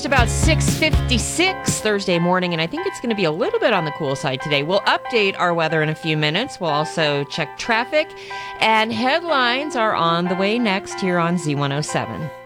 It's about 6:56 Thursday morning, and I think it's going to be a little bit on the cool side today. We'll update our weather in a few minutes. We'll also check traffic, and headlines are on the way next here on Z107.